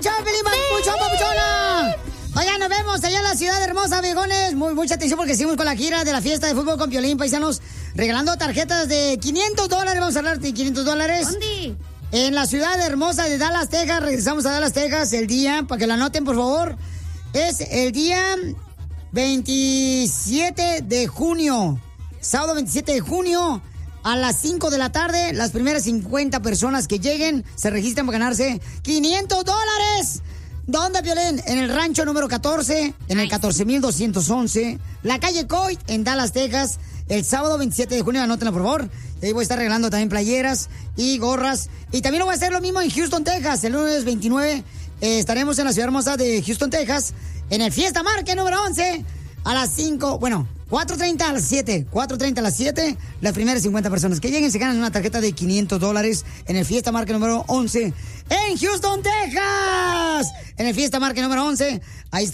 Pelín, papuchona! Oigan, nos vemos allá en la ciudad hermosa, viejones. Mucha atención porque seguimos con la gira de la fiesta de fútbol con Piolín, paisanos. Regalando tarjetas de $500. Vamos a hablar de $500. ¿Dónde? En la ciudad hermosa de Dallas, Texas. Regresamos a Dallas, Texas el día, para que la anoten, por favor. Es el día 27 de junio. Sábado 27 de junio. A las 5 de la tarde, las primeras 50 personas que lleguen se registran para ganarse $500. ¿Dónde, Piolín? En el rancho número 14, en el 14,211, la calle Coy, en Dallas, Texas, el sábado 27 de junio, anótenla, por favor. Y ahí voy a estar regalando también playeras y gorras. Y también voy a hacer lo mismo en Houston, Texas, el lunes 29. Estaremos en la ciudad hermosa de Houston, Texas, en el Fiesta Market número 11, a las 5, 4:30 a las 7. 4:30 a las 7. Las primeras 50 personas que lleguen se ganan una tarjeta de $500 en el Fiesta Market número 11 en Houston, Texas. En el Fiesta Market número 11. Ahí está.